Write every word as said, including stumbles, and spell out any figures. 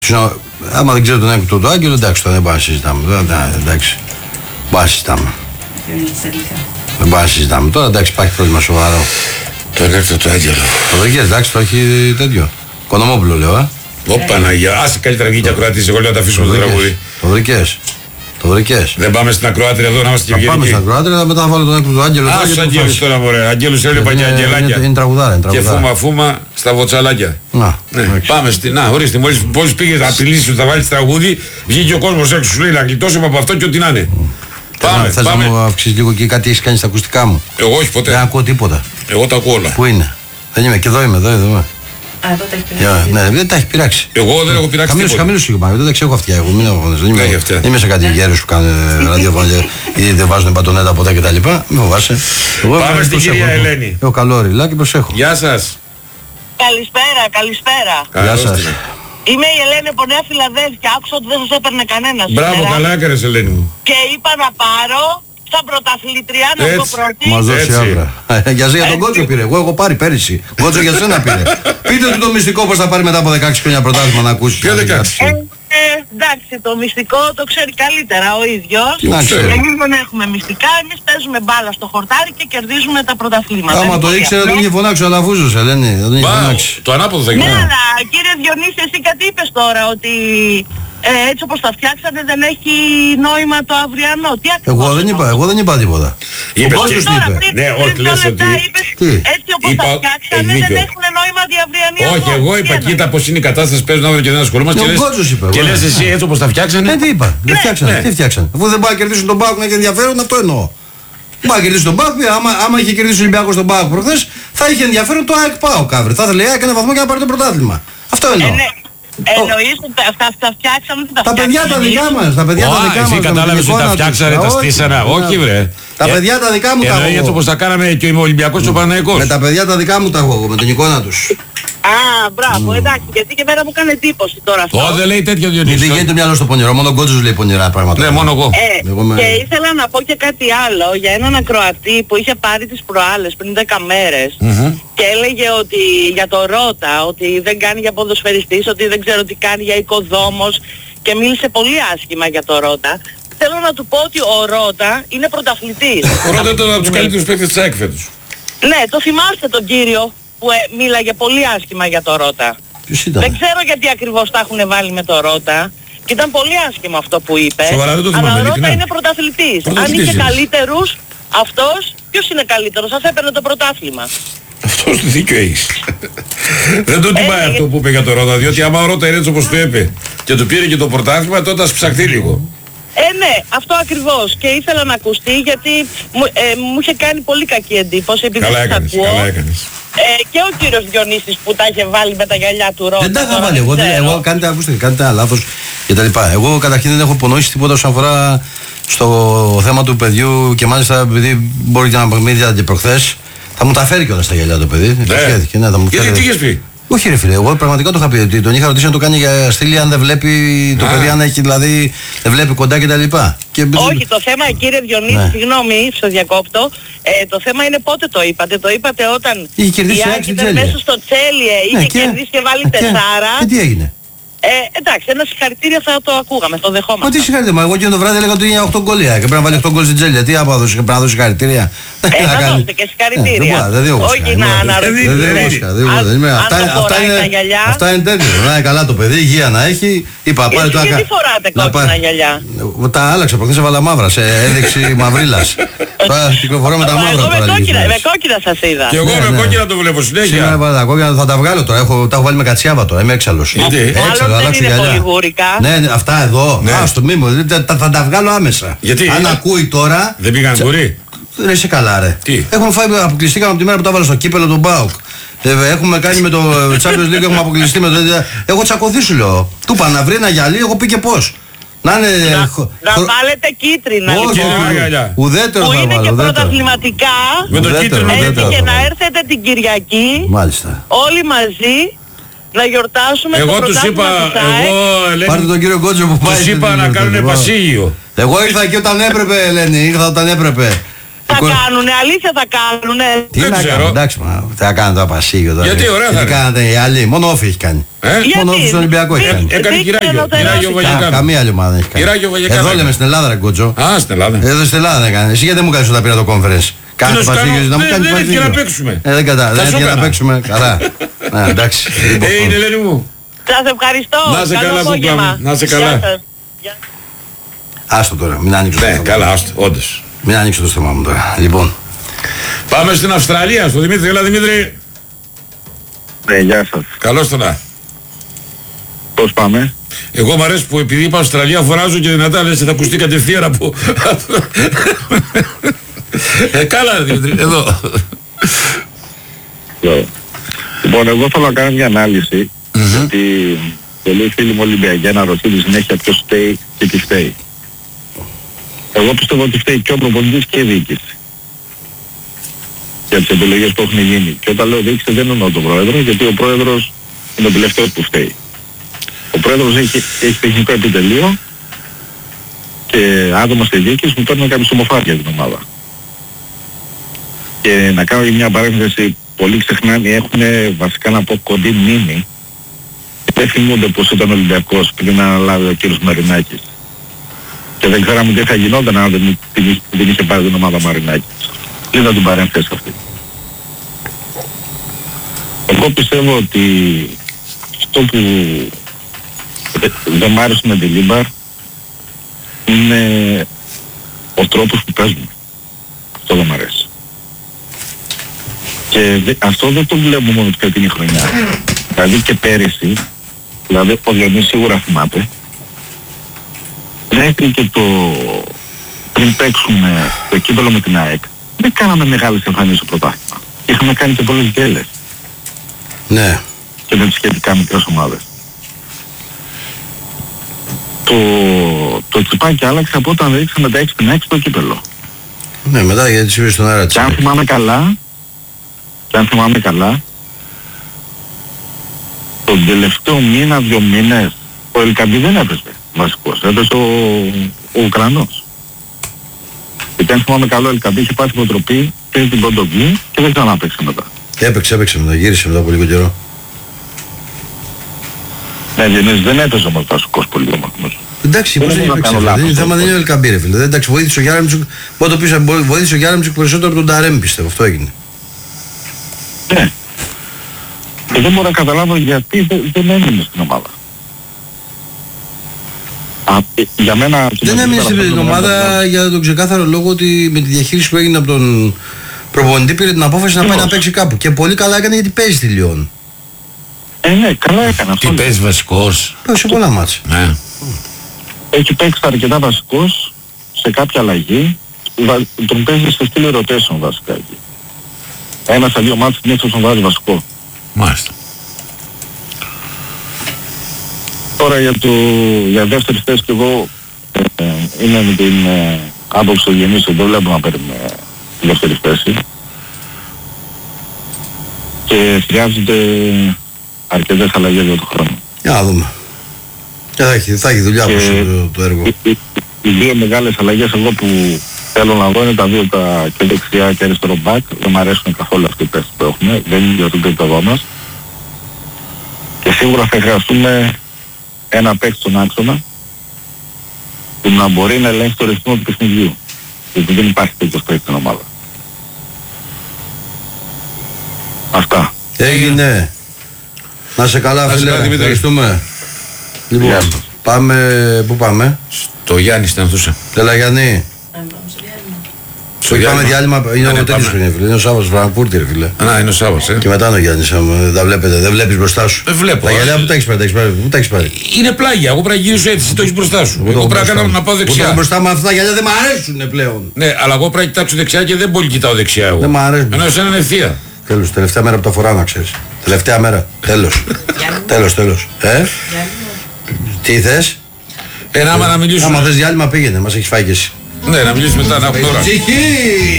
Άμα δεν ξέρω τον έκτο του Άγγελο, εντάξει, τώρα δεν πάμε να συζητάμε. Εντάξει, πάμε να συζητάμε. Δεν πάμε να συζητάμε. Τώρα εντάξει, υπάρχει πρόβλημα σοβαρό. Τον έκτο του Άγγελο. Το βρήκες, εντάξει, το έχει τέτοιο. Κονομόπουλο λέω, α. Ω Παναγία, άσε καλύτερα βγήκε ακροατής. Εγώ λέω να τα αφήσουμε το τραγούδι. Το βρήκες. Το βρήκες. Δεν πάμε στην ακροάτρια εδώ να είμαστε και ευγενικοί. Πάμε στην ακροάτρια, μετά θα βάλω τον έκτο του Άγγελο. Άσου Αγγέλους τώρα, μωρέ. Αγγέλους έβλεπα και αγγελάκια. Είναι τραγουδάρα, είναι τραγουδάρα. Και φούμα φούμα στα βοτσαλάκια. Να, ναι. Πάμε στην. Να, ορίστε, μόλις πήγες να απειλήσεις ότι θα βάλεις τραγούδι, βγήκε ο κόσμος έξω, σου λέει να γλιτώσουμε από αυτό και ό,τι να είναι. Πάμε, θες πάμε. Να μου αυξήσεις λίγο και κάτι έχεις κάνει στα ακουστικά μου? Εγώ όχι ποτέ. Δεν ακούω τίποτα. Εγώ τα ακούω όλα. Πού είναι? Δεν είμαι, και εδώ είμαι, εδώ, εδώ είμαι. Α, εδώ τα έχει πειράξει. Yeah, ναι, δεν τα έχει πειράξει. Εγώ δεν έχω πειράξει. Χαμήλωσε, χαμήλωσε λίγο πάνω. Δεν τα ξέρω αυτιά. Εγώ μην αγχώνεσαι. Δεν είμαι, δεν είμαι σε κάτι γέρους που κάνουν ραδιοφωνία ή δεν βάζουν πατονέτα ποτέ κτλ. Μην φοβάσαι. Πάμε στην κυρία Ελένη. Έχω καλό ριλάκι, προσέχω. Γεια σας. Καλησπέρα, καλησπέρα. Γεια σας. Είμαι η Ελένη από Νέα Φιλαδέλφια. Άκουσα ότι δεν σας έπαιρνε κανένας. Μπράβο, καλά έκανες Ελένη μου. Και είπα να πάρω σαν πρωταθλήτρια να το πρώτη. Μας δώσει άβρα. Για για τον Κότσο πήρε. Εγώ έχω πάρει πέρυσι. Κότσο για σένα πήρε. Πείτε του το μυστικό πώς θα πάρει μετά από δεκαέξι χρόνια πρωτάθλημα να ακούσει. Ποιο δεκαέξι? Ε, εντάξει, το μυστικό το ξέρει καλύτερα ο ίδιος. Εμείς δεν έχουμε μυστικά, εμείς παίζουμε μπάλα στο χορτάρι και κερδίζουμε τα πρωταθλήματα. Άμα το ήξερα τον είχε φωνάξει ο Αλαφούζος, Ελένη. Το ανάποδο θα γίνει. Ναι, αλλά κύριε Διονύση, εσύ κάτι είπες τώρα, ότι ε, έτσι όπως τα φτιάξατε δεν έχει νόημα το αυριανό. Τι ακριβώς? Εγώ δεν είπα, εγώ δεν είπα τίποτα. Είπες ο Κώστος και... είπε. Πριν, ναι, όχι λες ότι... Έτσι όπως είπα... τα φτιάξατε δεν έχουν νόημα διαβριανή. Όχι, εγώ είπα, κοίτα πως είναι η κατάσταση, παίζουν αύριο και δεν ασχολούμαστε. Και, και, και λες εσύ έτσι όπως τα φτιάξανε. Ε, τι είπα, δεν φτιάξανε, τι φτιάξανε. Αφού δεν πάει να κερδίσουν τον Πάοκ να έχει ενδιαφέρον, αυτό εννοώ. Δεν πάει να κερδίσει τον Πάοκ, άμα, άμα είχε κερδίσει ο Ολυμπιακός τον Πάοκ προχθές, θα είχε ενδιαφέρον το ΑΕΚ Πάοκ αύριο. Θα ήθελε έκανε βαθμό και να πάρει το πρωτάθλημα. Αυτό εννοώ. Εννοείς ότι αυτά τα φτιάξαμε, τα Τα παιδιά τα δικά μας, τα παιδιά τα δικά μας. Εσύ κατάλαβες ότι τα φτιάξανε, τα στήσανε. Όχι βρε. Τα παιδιά τα δικά μου τα έχω. Εννοεί έτσι όπως τα κάναμε και ο Ολυμπιακός και ο Παναθηναϊκός. Με τα παιδιά τα δικά μου τα έχω, με την εικόνα τους. Α, μπράβο, εντάξει, γιατί και εμένα μου κάνει εντύπωση τώρα αυτό. Ω, δεν λέει τέτοιο Διονύση. Δεν γίνεται το μυαλό στο πονηρό, μόνο ο Γκότζος λέει πονηρά πράγματα. Ναι, μόνο εγώ. Ε, και ήθελα να πω και κάτι άλλο για έναν ακροατή που είχε πάρει τις προάλλες πριν δέκα μέρες και έλεγε ότι για το Ρώτα, ότι δεν κάνει για ποδοσφαιριστής, ότι δεν ξέρω τι κάνει για οικοδόμος και μίλησε πολύ άσχημα για το Ρώτα. Θέλω να του πω ότι ο Ρώτα είναι πρωταθλητής. Ο Ρώτα ήταν από τους καλύτερους παίκτες της ΑΕΚ φέτος. Ναι, το θυμάστε τον κύριο που ε, μίλαγε πολύ άσχημα για το Ρώτα. Ποιος ήταν? Δεν ξέρω γιατί ακριβώς τα έχουν βάλει με το Ρώτα. Και ήταν πολύ άσχημο αυτό που είπε. Σοβαρά, δεν το θυμάμαι, αλλά ο Ρώτα ειλικρινά. είναι πρωταθλητής. Αν είχε καλύτερους, αυτός ποιος είναι καλύτερος? Θα έπαιρνε το πρωτάθλημα. Αυτός το δίκιο έχεις. Δεν το τιμάει αυτό που είπε για το Ρώτα, διότι άμα ο Ρώτα είναι έτσι όπως το είπε και του πήρε και το πρωτάθλημα, τότε ας ψαχθεί λίγο. Ε, ναι, αυτό ακριβώς. Και ήθελα να ακουστεί γιατί μου, ε, μου είχε κάνει πολύ κακή εντύπωση επειδή καλά τα έκανες, ακούω. καλά έκανες. Ε, και ο κύριος Διονύσης που τα είχε βάλει με τα γυαλιά του Ρώτα. Δεν τα είχα βάλει. Εγώ, δεν, εγώ κάντε, ακούστε, κάντε ένα λάθος και τα λοιπά. Εγώ καταρχήν δεν έχω υπονοήσει τίποτα όσον αφορά στο θέμα του παιδιού και μάλιστα επειδή μπορεί και να με είδατε προχθές, θα μου τα φέρει κιόλας τα γυαλιά το παιδί. Ναι. Το σχέδιο, ναι, θα μου γιατί φέρει... τι είχες πει? Όχι ρε φίλε, εγώ πραγματικά το είχα πει ότι τον είχα ρωτήσει να το κάνει για στήλη αν δεν βλέπει το παιδί, αν έχει δηλαδή, δεν βλέπει κοντά και τα λοιπά. Και... Όχι, το θέμα κύριε Διονύση, ναι. Συγγνώμη, στο διακόπτω, ε, το θέμα είναι πότε το είπατε. Το είπατε όταν είχε κερδίσει η Άκη ήταν μέσα στο Τσέλιε, είχε ναι, και... κερδίσει και βάλει τεσσάρα. Και τι έγινε? Ε, εντάξει, ένα συγχαρητήρια θα το ακούγαμε, το δεχόμαστε. Μα τι συγχαρητήρια, μα εγώ και το βράδυ έλεγα ότι είναι οκτώ γκολιά και πρέπει να βάλει οκτώ γκολ στην Τσέλια. Τι άμα δώσει, πρέπει να δώσει συγχαρητήρια. Ε, θα δώσετε και συγχαρητήρια. Δεν δίνω όχι να αναρωτηθείτε. Αυτά είναι τέτοιο. Να είναι καλά το παιδί, υγεία να έχει. Είπα, πάρε το άκα. Γιατί φοράτε κόκκινα γυαλιά? Τα άλλαξα, προχθές έβαλα μαύρα σε ένδειξη μαυρίλας. Τώρα κυκλοφορώ με τα μαύρα τώρα. Με κόκκινα σας είδα. Και εγώ με κόκκινα το βλέπω συνέχεια. Θα τα βγάλω τώρα, τα έχω βάλει με κατσιάβα τώρα, είμαι έξαλλος. Δεν είναι πολύ γούρικα. Ναι, αυτά εδώ. Α, στο μήμο. Θα τα βγάλω άμεσα. Γιατί? Αν ακούει τώρα. Δεν πήγαν γουρί. Δεν είσαι καλά, ρε. Τι? Έχουμε φάει, αποκλειστήκαμε από τη μέρα που τα βάλα στο κύπελο τον Μπάουκ. Έχουμε κάνει με το Champions League, έχουμε αποκλειστεί με το. Έχω τσακωθεί, σου λέω. Του είπα να βρει ένα γυαλί, έχω πει και πώς. Να είναι. Να, να βάλετε κίτρινα. Όχι, ουδέτερο που θα είναι βάλω, και ουδέτερο. πρωταθληματικά. Με το κίτρινο. Έτσι και να έρθετε την Κυριακή. Μάλιστα. Όλοι μαζί. Να γιορτάσουμε εγώ το τους είπα, εγώ, Ελένη, πάρτε τον κύριο Κότσο που πάει. Τους είπα να κάνουν πασίγιο. Εγώ ήρθα εκεί όταν έπρεπε, Ελένη, ήρθα όταν έπρεπε. Θα κάνουνε, αλήθεια θα κάνουνε. Τι Δεν να ξέρω. κάνω, εντάξει, μα θα κάνω το απασίγιο τώρα. Γιατί, ωραία θα Τι είναι. κάνατε οι άλλοι, μόνο όφη έχει κάνει. Ε? Μόνο όφη στον Ολυμπιακό έχει κάνει. Έκανε Δείξτε κυράγιο. εδώ Κυράγιο τεράστιο. Βαγεκάνο. Κα- Καμία άλλη ομάδα δεν έχει κάνει. Κυράγιο Βαγεκάνο. Εδώ λέμε στην Ελλάδα, ρε Κότσο. Α, στην Ελλάδα. Εδώ στην Ελλάδα δεν κάνει. Εσύ γιατί δεν μου κάνεις όταν πήρα το conference. Κάνει να σου πασίγιο, κάνω, να μου δεν- κάνει δεν έτυχε πασίγιο. να παίξουμε. Ε, δεν κατά, Θα δεν σου έτυχε να έκανα. παίξουμε. Καλά. Α, εντάξει. Λοιπόν. Ε, είναι Ελένη μου. Σας ευχαριστώ. Να σε Καλό καλά, απόγευμα. Παπλά μου. Να σε καλά. Γεια σας. Γεια. Άστο τώρα, μην ανοίξω το Ναι, θέμα. καλά, άστο, όντως. Μην ανοίξω το στόμα μου τώρα. Λοιπόν. Πάμε στην Αυστραλία, στο Δημήτρη. Έλα, Δημήτρη. Ναι, γεια σας. Καλώς το να. Πώς πάμε? Εγώ μου αρέσει που επειδή είπα Αυστραλία φωνάζω και δυνατά, λες, θα ακουστεί κατευθείαν από... ε, καλά, Δημήτρη, εδώ. Λέω. Λοιπόν, εγώ θέλω να κάνω μια ανάλυση, γιατί πολλοί φίλοι μου Ολυμπιακοί αναρωτούν συνέχεια ποιος φταίει και τι φταίει. Εγώ πιστεύω ότι φταίει και ο προπονητής και η διοίκηση για τις επιλογές που έχουν γίνει. Και όταν λέω διοίκηση δεν εννοώ τον πρόεδρο, γιατί ο πρόεδρος είναι ο τελευταίος που φταίει. Ο πρόεδρος έχει, έχει τεχνικό επιτελείο και άτομα στη διοίκηση που παίρνουν κάποιες ομοφάσεις για την ομάδα. Και να κάνω μια παρένθεση, πολλοί ξεχνάνε, έχουν βασικά να πω κοντή μνήμη. Δεν θυμούνται πως ήταν ο Ολυμπιακός πριν να αναλάβει ο κύριος Μαρινάκης. Και δεν ξέραμε τι θα γινόταν αν δεν την, την είχε πάρει την ομάδα Μαρινάκης. Κλείνω την παρένθεση αυτή. Εγώ πιστεύω ότι αυτό που δεν, δεν μ' άρεσε με τη Λίμπαρ είναι ο τρόπος που παίζουν. Αυτό δεν μ' αρέσει. Και δε, αυτό δεν το βλέπουμε μόνο την φετινή χρονιά. Δηλαδή και πέρυσι, δηλαδή ο Διονύσης σίγουρα θυμάται, μέχρι και το πριν παίξουμε το κύπελλο με την ΑΕΚ, δεν κάναμε μεγάλες εμφανίσεις στο πρωτάθλημα. Είχαμε κάνει και πολλές γκέλες Ναι. και με τις σχετικά μικρές ομάδες. Το, το τσιπάκι άλλαξε από όταν ρίξαμε τα έξι έξι το κύπελλο. Ναι, μετά γιατί συμβεί στον αέρα της. Και αν θυμάμαι καλά, και αν θυμάμαι καλά, τον τελευταίο μήνα, δύο μήνες, ο Ελκαμπή δεν έπαιζε βασικός, έπαιζε ο, ο Ουκρανός. Και αν θυμάμαι καλά, ο Ελκαμπή είχε πάθει υποτροπή, πήρε την πρωτοβουλία και δεν ξανά παίξε μετά. Έπαιξε, έπαιξε μετά, γύρισε μετά από λίγο καιρό. Ναι, Διονύση, δεν έπαιζε όμως βασικός πολύ όμως. Εντάξει, Δεν πώς δεν μπορώ να έπαιξε. κάνω Δεν λάθος, θέμα δεν λοιπόν. είναι ο Ελκαμπή, ρε φίλε. Εντάξει, βοήθησε ο Γιάννεμτσουκ. Μπορεί να το πεις, βοήθησε ο Γιάννεμτσουκ περισσότερο από τον Ταρέμ, πιστεύω. Αυτό έγινε. Ναι. Και δεν μπορώ να καταλάβω γιατί δεν, δεν έμεινε στην ομάδα. Α, ε, για μένα... Δεν έμεινε στην ομάδα για τον ξεκάθαρο λόγο ότι με τη διαχείριση που έγινε από τον προπονητή πήρε την απόφαση να πάει να παίξει κάπου. Και πολύ καλά έκανε γιατί παίζει τη Λιόν. Ε, ναι, καλά έκανε αυτό. Τι παίζει βασικός. Παίζει σε πολλά μάτσα. Ναι. Έχει παίξει αρκετά βασικός σε κάποια αλλαγή. Βα- Τον παίζει σε στήλη rotation βασικά εκεί. Ένα στα δύο μάτς την τον βάζει βασικό. Μάλιστα. Τώρα για, το, για δεύτερη θέση και εγώ ε, είναι με την ε, άποψη του Γεννήσου, δεν βλέπω να παίρνουμε τη δεύτερη θέση. Και χρειάζονται αρκετές αλλαγές για τον χρόνο. Για να δούμε. Και θα έχει, θα έχει δουλειά Και- όπως το, το έργο. Οι, οι, οι δύο μεγάλες αλλαγές εγώ που θέλω να δω είναι τα δύο, τα και δεξιά και αριστερό μπακ. Δεν μου αρέσουν καθόλου αυτοί οι παίκτες που έχουμε, δεν είναι για το επίπεδό μας. Και σίγουρα θα χρειαστούμε ένα παίκτη στον άξονα που να μπορεί να ελέγξει το ρυθμό του παιχνιδιού. Γιατί δεν υπάρχει τέτοιος παίκτης στην ομάδα. Αυτά. Έγινε. Να σε καλά, Να σε φίλε. καλά, Δημήτρη. Ευχαριστούμε. Λοιπόν, Γεια σας. πάμε. Πού πάμε? Το Γιάννη στενθούσε. Έλα, Γιάννη. Στο Όχι, πάμε διάλειμμα. διάλειμμα. Είναι Ναι, ο τέτοιος πάμε. που είναι, φίλε. Είναι ο Σάββας Φραγκφούρτη, ρε φίλε. Α, είναι ο Σάββας, ε. Και μετά είναι ο Γιάννης, άμα δεν τα βλέπετε. Δεν βλέπεις μπροστά σου. Δεν βλέπω. Τα γυαλιά που τα έχεις πάρει, τα έχεις πάρει. Πού τα έχεις πάρει? Είναι πλάγια. Εγώ πρέπει να γυρίσω έτσι, εσύ το έχεις μπροστά σου. Εγώ πρέπει να κάνω να πάω Πού το έχω δεξιά. μπροστά μου, αυτά τα γυαλιά δεν μ' αρέσουν πλέον. Ναι, αλλά εγώ πρέπει να κοιτάξω δεξιά και δεν πολύ κοιτάω δεξιά εγώ. Δεν μ' αρέσει. Ενώ εσένα είναι ευθεία. Τέλος, τελευταία μέρα που τα φοράω να ξέρεις. Τελευταία μέρα. Τέλος. Τέλος, τέλος. Ε? Τι θες? Ένα άμα να μιλήσουμε. Άμα θες διάλειμμα πήγαινε, μας έχεις φάει και εσύ. Ναι, να μιλήσουμε μετά να έχουμε ώρα. Ψυχή!